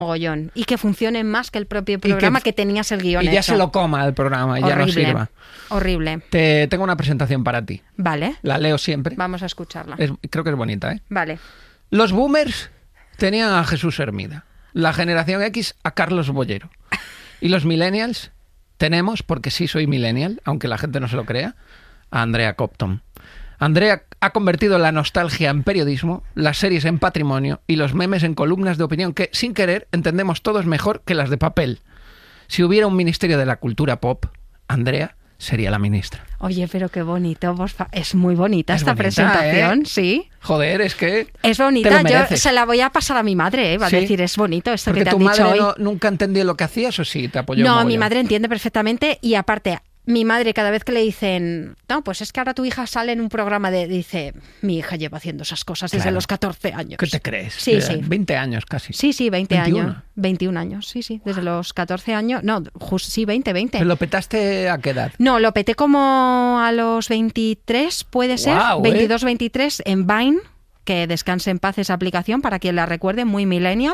mogollón. Y que funcione más que el propio programa, que tenías el guión y ya hecho. se lo coma el programa y ya no sirva. Horrible. Tengo una presentación para ti. Vale. La leo siempre. Vamos a escucharla. Creo que es bonita, ¿eh? Vale. Los boomers tenían a Jesús Hermida. La generación X a Carlos Bollero. Y los millennials tenemos, porque sí soy millennial, aunque la gente no se lo crea, a Andrea Copton. Andrea ha convertido la nostalgia en periodismo, las series en patrimonio y los memes en columnas de opinión que, sin querer, entendemos todos mejor que las de papel. Si hubiera un Ministerio de la Cultura Pop, Andrea sería la ministra. Oye, pero qué bonito, es muy bonita esta bonita, presentación, ¿sí? Joder, es que es bonita, yo se la voy a pasar a mi madre, va a decir, es bonito esto que te han dicho hoy. ¿Porque tu madre nunca entendió lo que hacías o sí te apoyó? No, mi madre entiende perfectamente y aparte... Mi madre, cada vez que le dicen, no, pues es que ahora tu hija sale en un programa dice, mi hija lleva haciendo esas cosas desde los 14 años. ¿Qué te crees? Sí, sí. 20 años casi. Sí, 20 21. años. 21 años, sí. Desde los 14 años. No, sí, 20. ¿Pero lo petaste a qué edad? No, lo peté como a los 23, puede ser. 22, 23 en Vine, que descanse en paz esa aplicación, para quien la recuerde, muy millennial.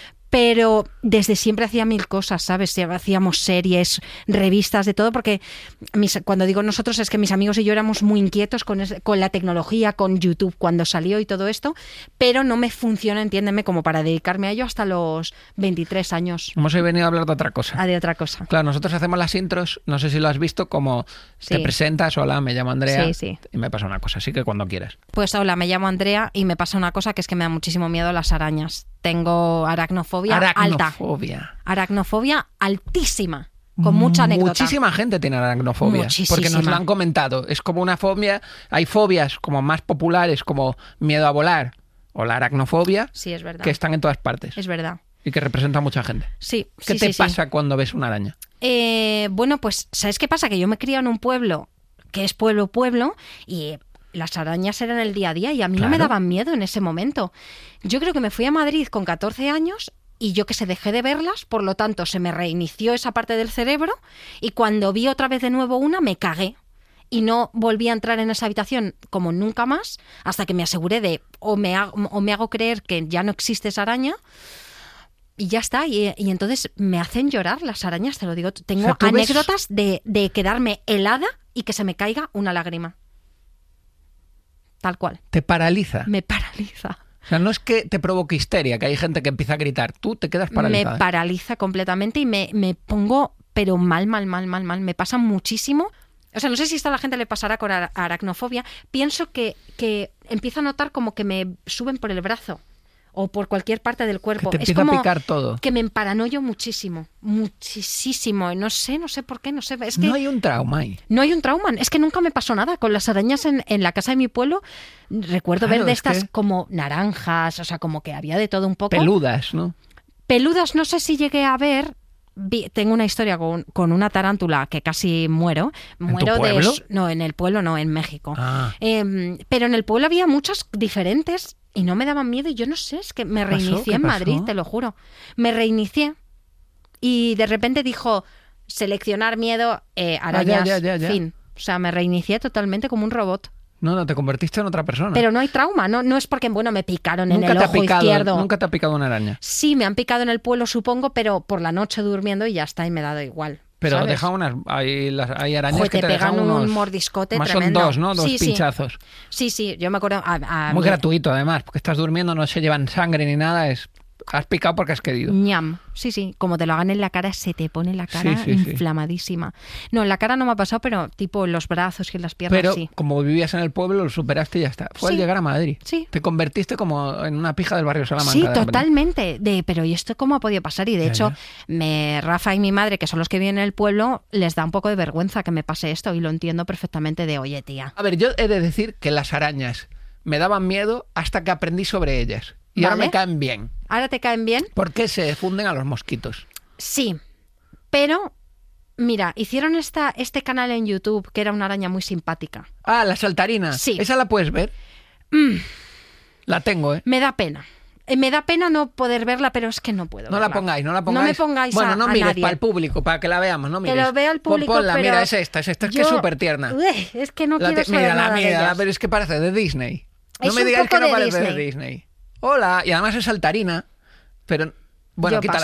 Pero desde siempre hacía mil cosas, ¿sabes? Hacíamos series, revistas, de todo, porque cuando digo nosotros es que mis amigos y yo éramos muy inquietos con la tecnología, con YouTube cuando salió y todo esto, pero no me funciona, entiéndeme, como para dedicarme a ello hasta los 23 años. Hemos venido a hablar de otra cosa. De otra cosa. Claro, nosotros hacemos las intros, no sé si lo has visto, como te presentas, hola, me llamo Andrea, y me pasa una cosa, así que cuando quieras. Pues hola, me llamo Andrea y me pasa una cosa que es que me da muchísimo miedo las arañas. Tengo aracnofobia alta. Aracnofobia altísima. Con mucha anécdota. Muchísima gente tiene aracnofobia. Muchísima. Porque nos lo han comentado. Es como una fobia. Hay fobias como más populares, como miedo a volar o la aracnofobia. Sí, es verdad. Que están en todas partes. Es verdad. Y que representan a mucha gente. Sí. ¿Qué te pasa cuando ves una araña? Bueno, pues, ¿sabes qué pasa? Que yo me crié en un pueblo que es pueblo, y... las arañas eran el día a día y a mí no me daban miedo en ese momento. Yo creo que me fui a Madrid con 14 años y yo que sé, dejé de verlas, por lo tanto se me reinició esa parte del cerebro y cuando vi otra vez de nuevo una me cagué y no volví a entrar en esa habitación como nunca más hasta que me aseguré de o me hago creer que ya no existe esa araña. Y ya está, y entonces me hacen llorar las arañas, te lo digo. Tengo anécdotas de quedarme helada y que se me caiga una lágrima. Tal cual. ¿Te paraliza? Me paraliza. O sea, no es que te provoque histeria, que hay gente que empieza a gritar, tú te quedas paralizada. Me paraliza completamente y me pongo, pero mal. Me pasa muchísimo. O sea, no sé si esto a la gente le pasará con aracnofobia. Pienso que empiezo a notar como que me suben por el brazo o por cualquier parte del cuerpo. Que te empieza a picar todo. Que me emparanoio muchísimo. Muchísimo. No sé por qué, no sé. Es que no hay un trauma ahí. No hay un trauma. Es que nunca me pasó nada. Con las arañas en la casa de mi pueblo, recuerdo ver de estas como naranjas, o sea, como que había de todo un poco. Peludas, ¿no? Peludas no sé si llegué a ver. Tengo una historia con una tarántula que casi muero. ¿En tu pueblo? No, en el pueblo no, en México. Ah. Pero en el pueblo había muchas diferentes y no me daban miedo. Y yo no sé, es que me reinicié en Madrid, te lo juro. Me reinicié y de repente dijo seleccionar miedo, arañas, fin. O sea, me reinicié totalmente como un robot. No, te convertiste en otra persona. Pero no hay trauma, no es porque, me picaron en el ojo izquierdo. ¿Nunca te ha picado una araña? Sí, me han picado en el pueblo, supongo, pero por la noche durmiendo y ya está, y me he dado igual. Pero ¿sabes? deja hay arañas que te pegan dejan un mordiscote más tremendo. Son 2, ¿no? Dos pinchazos. Sí, yo me acuerdo... Muy gratuito, además, porque estás durmiendo, no se llevan sangre ni nada, has picado porque has querido. Ñam. Sí, como te lo hagan en la cara, se te pone la cara inflamadísima. No, en la cara no me ha pasado, pero tipo en los brazos y en las piernas pero, sí. Como vivías en el pueblo, lo superaste y ya está. Fue al llegar a Madrid. Sí. Te convertiste como en una pija del barrio Salamanca. Sí, totalmente. Pero ¿y esto cómo ha podido pasar? Y de hecho, Rafa y mi madre, que son los que viven en el pueblo, les da un poco de vergüenza que me pase esto y lo entiendo perfectamente de, oye, tía. A ver, yo he de decir que las arañas me daban miedo hasta que aprendí sobre ellas. Y ahora me caen bien. ¿Ahora te caen bien? Porque se funden a los mosquitos. Sí, pero mira, hicieron este canal en YouTube que era una araña muy simpática. Ah, la saltarina. Sí. ¿Esa la puedes ver? La tengo, ¿eh? Me da pena. Me da pena no poder verla, pero es que no puedo verla. No la pongáis. No me pongáis bueno, no mires nadie. Para el público, para que la veamos, no mires. Que lo vea el público, Ponla, pero mira, es esta, es que es súper tierna. Es que no quiero saber nada de ellas. Pero es que parece de Disney. Es no me un digáis poco que no de parece Disney. de Disney. Hola, y además es saltarina, pero Bueno, Yo quita